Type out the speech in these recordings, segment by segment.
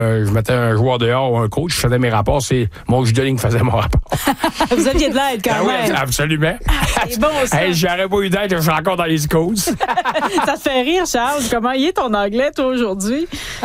je mettais un joueur dehors ou un coach, je faisais mes rapports, c'est mon juge de ligne qui faisait mon rapport. Vous aviez de l'aide quand même. Oui, absolument. C'est bon, ça. Hey, j'aurais pas eu d'aide, je suis encore dans les schools. Ça te fait rire, Charles. Comment y est ton anglais, toi, aujourd'hui?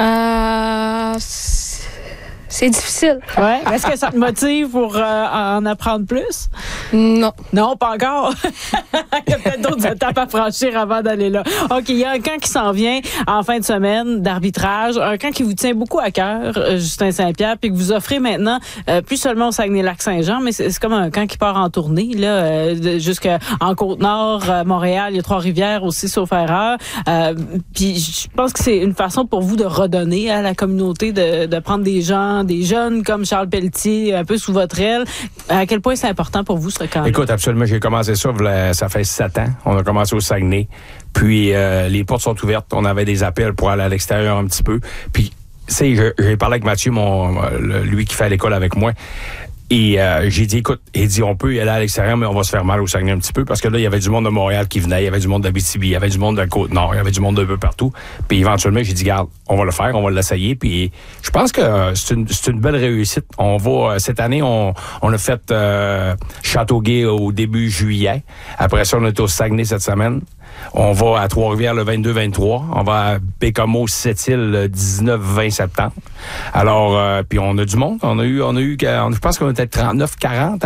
C'est difficile. Ouais. Est-ce que ça te motive pour en apprendre plus? Non. Non, pas encore. Il y a peut-être d'autres étapes à franchir avant d'aller là. OK, il y a un camp qui s'en vient en fin de semaine d'arbitrage. Un camp qui vous tient beaucoup à cœur, Justin Saint-Pierre, puis que vous offrez maintenant, plus seulement au Saguenay-Lac-Saint-Jean, mais c'est comme un camp qui part en tournée, là, jusqu'en Côte-Nord, Montréal, il y a Trois-Rivières aussi, sauf erreur. Puis je pense que c'est une façon pour vous de redonner à la communauté, de prendre des gens, des jeunes comme Charles Pelletier, un peu sous votre aile. À quel point c'est important pour vous, ce camp-là? Écoute, absolument, j'ai commencé ça fait 7 ans. On a commencé au Saguenay. Puis les portes sont ouvertes. On avait des appels pour aller à l'extérieur un petit peu. Puis, tu sais, j'ai parlé avec Mathieu, lui qui fait à l'école avec moi. Et j'ai dit, écoute, on peut y aller à l'extérieur, mais on va se faire mal au Saguenay un petit peu, parce que là, il y avait du monde de Montréal qui venait, il y avait du monde d'Abitibi, il y avait du monde de Côte-Nord, il y avait du monde d'un peu partout. Puis éventuellement, j'ai dit, garde, on va le faire, on va l'essayer. Puis je pense que c'est une belle réussite. On va, cette année, on a fait Châteauguay au début juillet. Après ça, on est au Saguenay cette semaine. On va à Trois-Rivières le 22-23. On va à Bécomo, Sept-Îles le 19-20 septembre. Alors, puis on a du monde. On a eu, je pense qu'on était 39-40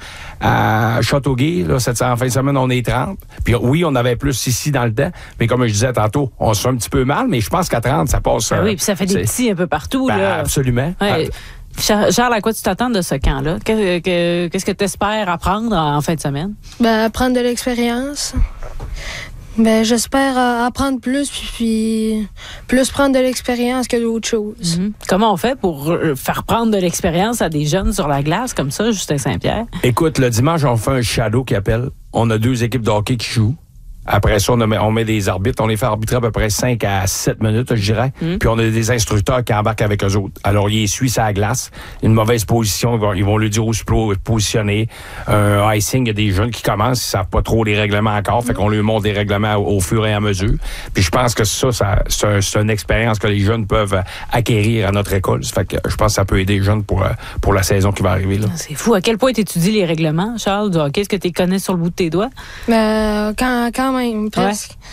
à Châteauguay. Là, en fin de semaine, on est 30. Puis oui, on avait plus ici dans le temps. Mais comme je disais tantôt, on se fait un petit peu mal, mais je pense qu'à 30, ça passe. Oui, puis ça fait des petits un peu partout. Là. Absolument. Ouais. Charles, à quoi tu t'attends de ce camp-là? Qu'est-ce que tu espères apprendre en fin de semaine? Apprendre de l'expérience. J'espère apprendre plus, puis plus prendre de l'expérience que d'autres choses. Mm-hmm. Comment on fait pour faire prendre de l'expérience à des jeunes sur la glace comme ça, Justin Saint-Pierre? Écoute, le dimanche, on fait un shadow qui appelle. On a 2 équipes de hockey qui jouent. Après ça, on met des arbitres. On les fait arbitrer à peu près 5 à 7 minutes, je dirais. Puis on a des instructeurs qui embarquent avec eux autres. Alors, ils suivent sa glace. Une mauvaise position, ils vont lui dire où se positionner. Un icing, il y a des jeunes qui commencent, ils savent pas trop les règlements encore. Fait qu'on lui montre des règlements au fur et à mesure. Puis je pense que c'est une expérience que les jeunes peuvent acquérir à notre école. Fait que je pense que ça peut aider les jeunes pour la saison qui va arriver, là. C'est fou. À quel point tu étudies les règlements, Charles, du hockey? Est-ce que tu les connais sur le bout de tes doigts? Quand même, presque. Ouais.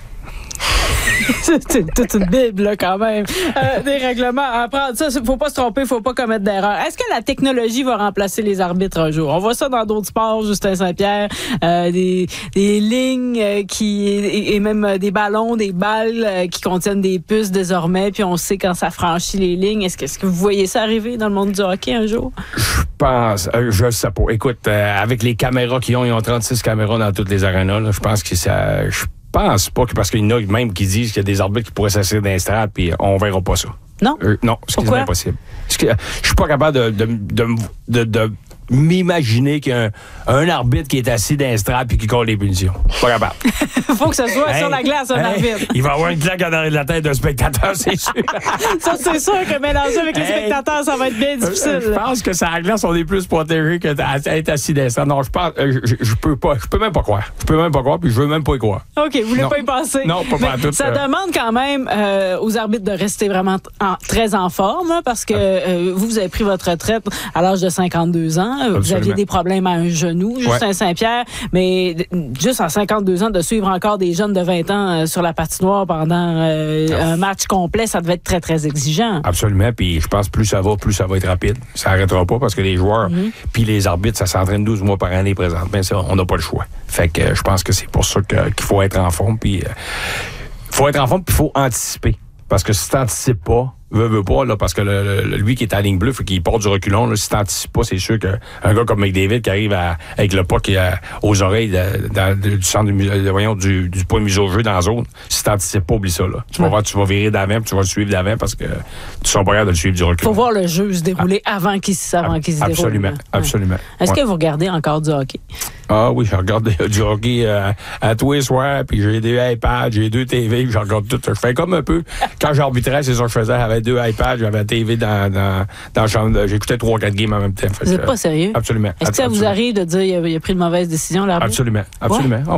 C'est toute une bible, là, quand même. Des règlements à apprendre. Ça, faut pas se tromper, faut pas commettre d'erreur. Est-ce que la technologie va remplacer les arbitres un jour? On voit ça dans d'autres sports, Justin Saint-Pierre, des lignes et même des ballons, des balles qui contiennent des puces désormais, puis on sait quand ça franchit les lignes. Est-ce que vous voyez ça arriver dans le monde du hockey un jour? Je pense, je sais pas. Écoute, avec les caméras qu'ils ont, ils ont 36 caméras dans toutes les arénas, là, je pense que ça... Je pense pas que parce qu'il y en a même qui disent qu'il y a des arbitres qui pourraient s'asseoir dans les strates, puis on verra pas ça. Non? Non, c'est impossible. Je suis pas capable de m'imaginer qu'il y a un arbitre qui est assis dans les strates puis qui colle les punitions. Pas capable. Faut que ce soit sur la glace, un arbitre. Il va avoir une claque en arrière de la tête d'un spectateur, c'est sûr. Ça, c'est sûr que mélanger avec les spectateurs, ça va être bien difficile. Je pense que sur la glace, on est plus protégé que d'être assis dans les strates. Non, je pense, je peux pas. Je peux même pas croire. Je peux même pas croire, puis je veux même pas y croire. OK, vous voulez pas y passer? Non, pas tout. Ça demande quand même aux arbitres de rester vraiment très en forme, hein, parce que vous avez pris votre retraite à l'âge de 52 ans. Absolument. Vous aviez des problèmes à un genou, Justin Saint-Pierre, mais juste à 52 ans, de suivre encore des jeunes de 20 ans sur la patinoire pendant un match complet, ça devait être très, très exigeant. Absolument, puis je pense plus ça va être rapide. Ça n'arrêtera pas parce que les joueurs puis les arbitres, ça s'entraîne 12 mois par année présentement. Ça, on n'a pas le choix. Fait que je pense que c'est pour ça qu'il faut être en forme, puis il faut anticiper. Parce que si tu n'anticipes pas, veut pas, là, parce que lui qui est à la ligne bleue, faut qu'il porte du reculon, là, si t'anticipes pas, c'est sûr qu'un gars comme McDavid qui arrive avec le puck aux oreilles du centre du point de mise au jeu dans la zone, si t'anticipes pas, oublie ça, là. Tu vas virer d'avant, puis tu vas le suivre d'avant parce que tu seras pas capable de le suivre du reculon. Faut voir le jeu se dérouler avant qu'il se déroule. Absolument. Est-ce que vous regardez encore du hockey? Ah oui, je regarde du hockey à tous les soirs, puis j'ai des iPads, j'ai 2 TV, puis je regarde tout. Je fais comme un peu, quand j'arbitrais, c'est ça que je faisais, j'avais 2 iPads, j'avais la TV dans la chambre, j'écoutais 3-4 games en même temps. Vous n'êtes pas sérieux? Absolument. Est-ce que ça vous arrive de dire qu'il a pris une mauvaise décision, l'arbitre? Absolument. Ah oui.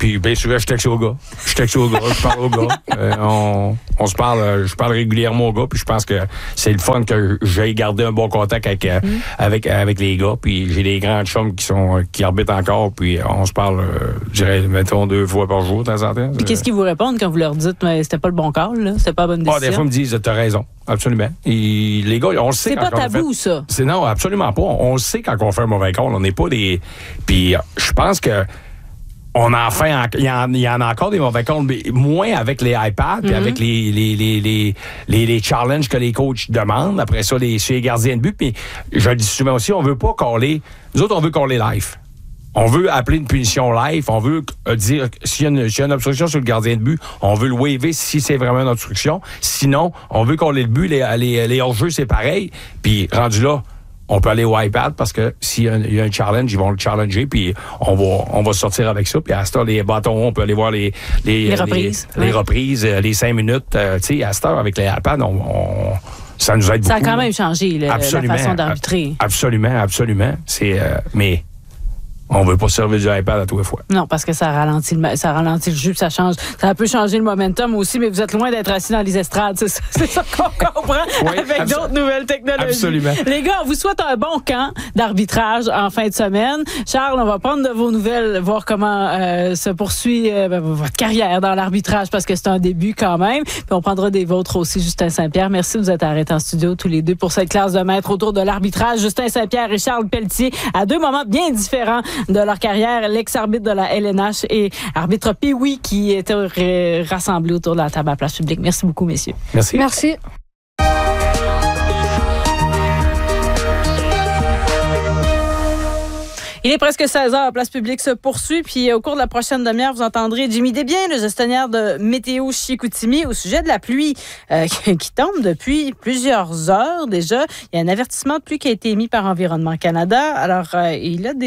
Puis bien souvent, je texte au gars. Je parle au gars. On se parle, je parle régulièrement au gars, puis je pense que c'est le fun que j'ai gardé un bon contact avec les gars. Puis j'ai des grands chums qui arbitrent encore, puis on se parle, je dirais, mettons, 2 fois par jour, de temps en temps. Puis qu'est-ce qu'ils vous répondent quand vous leur dites mais c'était pas le bon call, là? C'était pas la bonne décision? Des fois, ils me disent t'as raison, absolument. Et les gars, on le sait. C'est pas tabou, ça? Non, absolument pas. On le sait quand on fait un mauvais call. On n'est pas des. Puis je pense que il y en a encore des mauvais calls, mais moins avec les iPads, puis avec les challenges que les coachs demandent. Après ça, chez les gardiens de but. Puis je le dis souvent aussi, on veut pas caller. Nous autres, on veut caller live. On veut appeler une punition live. On veut dire s'il y a une obstruction sur le gardien de but, on veut le waiver si c'est vraiment une obstruction. Sinon, on veut caller le but. Les hors-jeux, c'est pareil. Puis rendu là, on peut aller au iPad parce que s'il y a un challenge, ils vont le challenger, puis on va sortir avec ça. Puis à cette heure, les bâtons, on peut aller voir les reprises. Les reprises, les 5 minutes. Tu sais, à cette heure, avec les iPads, ça nous aide beaucoup. Ça a quand même changé la façon d'arbitrer. Absolument. Mais on veut pas servir du iPad à tous les fois. Non, parce que ça ralentit le jeu, ça change. Ça peut changer le momentum aussi, mais vous êtes loin d'être assis dans les estrades. C'est ça qu'on comprend avec d'autres nouvelles technologies. Absolument. Les gars, on vous souhaite un bon camp d'arbitrage en fin de semaine. Charles, on va prendre de vos nouvelles, voir comment se poursuit votre carrière dans l'arbitrage, parce que c'est un début quand même. Puis on prendra des vôtres aussi, Justin Saint-Pierre. Merci de vous être arrêtés en studio tous les deux pour cette classe de maîtres autour de l'arbitrage. Justin Saint-Pierre et Charles Pelletier, à 2 moments bien différents de leur carrière, l'ex-arbitre de la LNH et arbitre Pee-Wee qui étaient rassemblés autour de la table à Place Publique. Merci beaucoup, messieurs. Merci. Il est presque 16h, Place Publique se poursuit, puis au cours de la prochaine demi-heure, vous entendrez Jimmy Desbiens, le gestionnaire de Météo Chicoutimi, au sujet de la pluie qui tombe depuis plusieurs heures déjà. Il y a un avertissement de pluie qui a été émis par Environnement Canada. Alors, il a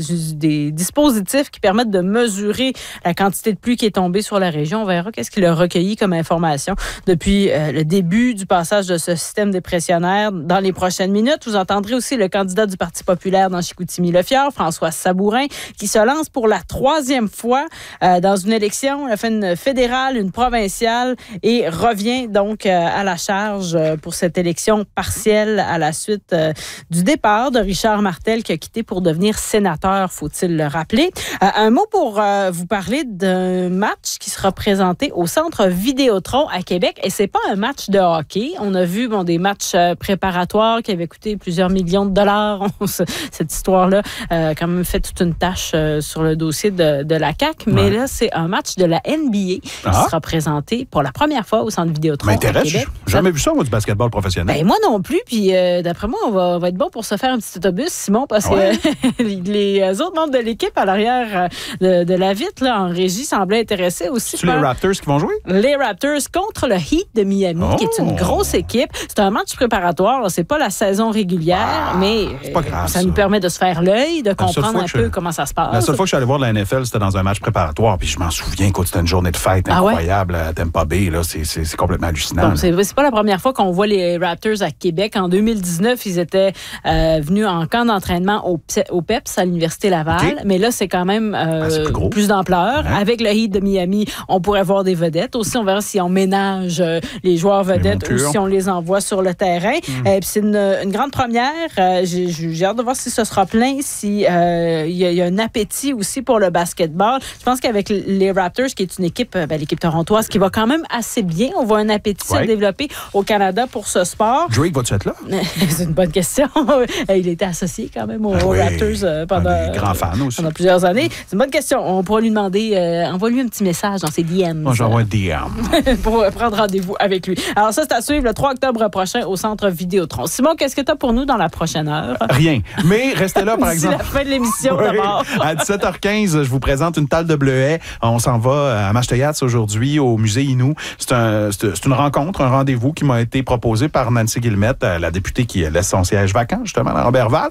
des dispositifs qui permettent de mesurer la quantité de pluie qui est tombée sur la région. On verra qu'est-ce qu'il a recueilli comme information depuis le début du passage de ce système dépressionnaire dans les prochaines minutes. Vous entendrez aussi le candidat du Parti populaire dans Chicoutimi-Le-Fjord, François Sabourin, qui se lance pour la 3e fois dans une élection. Il a fait une fédérale, une provinciale et revient donc à la charge pour cette élection partielle à la suite du départ de Richard Martel qui a quitté pour devenir sénateur, faut-il le rappeler. Un mot pour vous parler d'un match qui sera présenté au Centre Vidéotron à Québec. Et c'est pas un match de hockey. On a vu des matchs préparatoires qui avaient coûté plusieurs millions de dollars. Cette histoire-là quand même fait toute une tâche sur le dossier de la CAQ. Mais là, c'est un match de la NBA qui sera présenté pour la première fois au Centre Vidéotron à Québec. J'ai jamais vu ça, moi, du basketball professionnel. Ben, moi non plus. Puis d'après moi, on va être bon pour se faire un petit autobus, Simon, parce que les autres membres de l'équipe à l'arrière de la vitre, là, en régie, semblaient intéressés aussi. C'est les Raptors qui vont jouer? Les Raptors contre le Heat de Miami, qui est une grosse équipe. C'est un match préparatoire. Là. C'est pas la saison régulière, mais ça nous permet de se faire l'œil, de comprendre un peu comment ça se passe. La seule fois que je suis allé voir la NFL, c'était dans un match préparatoire. Puis je m'en souviens, c'était une journée de fête incroyable à Tampa Bay. Là, c'est complètement hallucinant. Bon, c'est pas la première fois qu'on voit les Raptors à Québec. En 2019, ils étaient venus en camp d'entraînement au PEPS à l'Université Laval. Okay. Mais là, c'est quand même plus d'ampleur. Ouais. Avec le Heat de Miami, on pourrait voir des vedettes. Aussi, on verra si on ménage les joueurs vedettes ou si on les envoie sur le terrain. Puis c'est une grande première. J'ai hâte de voir si ce sera plein, si il y a un appétit aussi pour le basketball. Je pense qu'avec les Raptors, qui est une équipe, l'équipe torontoise, qui va quand même assez bien, on voit un appétit se développer au Canada pour ce sport. Drake, vas-tu être là? C'est une bonne question. Il était associé quand même aux Raptors pendant plusieurs années. C'est une bonne question. On pourra lui demander, envoie-lui un petit message dans ses DM. Moi, j'envoie un DM. Pour prendre rendez-vous avec lui. Alors ça, c'est à suivre le 3 octobre prochain au Centre Vidéotron. Simon, qu'est-ce que tu as pour nous dans la prochaine heure? Rien. Mais restez là, par exemple. C'est la fin de l'émission d'abord. À 17h15, je vous présente une table de bleuets. On s'en va à Mashteyats aujourd'hui au musée Innu. C'est une rencontre, un rendez-vous qui m'a été proposé par Nancy Guillemette, la députée qui laisse son siège vacant, justement, à Robertval.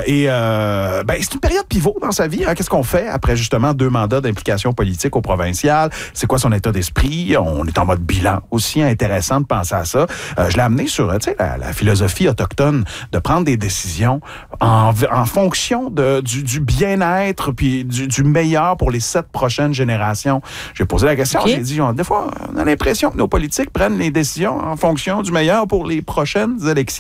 C'est une période pivot dans sa vie. Hein. Qu'est-ce qu'on fait après, justement, 2 mandats d'implication politique au provincial? C'est quoi son état d'esprit? On est en mode bilan aussi, intéressant de penser à ça. Je l'ai amené sur la philosophie autochtone de prendre des décisions en fonction du bien-être puis du meilleur pour les 7 prochaines générations. J'ai posé la question, j'ai dit, des fois, on a l'impression que nos politiques prennent les décisions en fonction du meilleur pour les prochaines élections.